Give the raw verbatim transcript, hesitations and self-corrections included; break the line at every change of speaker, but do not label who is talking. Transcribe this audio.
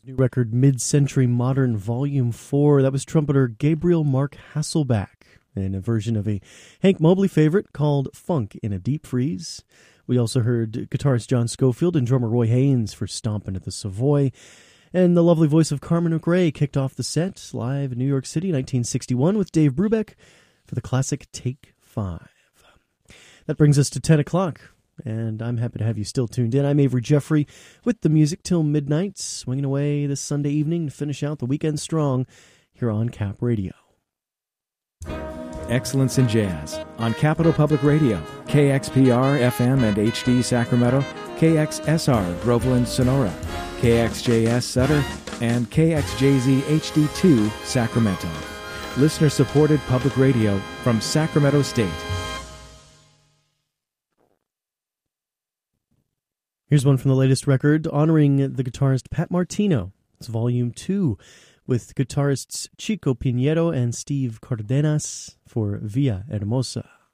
New record Mid-Century Modern Volume four. That was trumpeter Gabriel Mark Hasselback in a version of a Hank Mobley favorite called Funk in a Deep Freeze. We also heard guitarist John Schofield and drummer Roy Haynes for Stompin' at the Savoy. And the lovely voice of Carmen McRae kicked off the set live in New York City in nineteen sixty-one with Dave Brubeck for the classic Take Five. That brings us to ten o'clock. And I'm happy to have you still tuned in. I'm Avery Jeffrey with the music till midnight, swinging away this Sunday evening to finish out the weekend strong here on Cap Radio.
Excellence in Jazz on Capital Public Radio, K X P R F M and H D Sacramento, K X S R Groveland Sonora, K X J S Sutter, and K X J Z H D two Sacramento. Listener-supported public radio from Sacramento State.
Here's one from the latest record honoring the guitarist Pat Martino. It's Volume two with guitarists Chico Piñero and Steve Cardenas for Via Hermosa.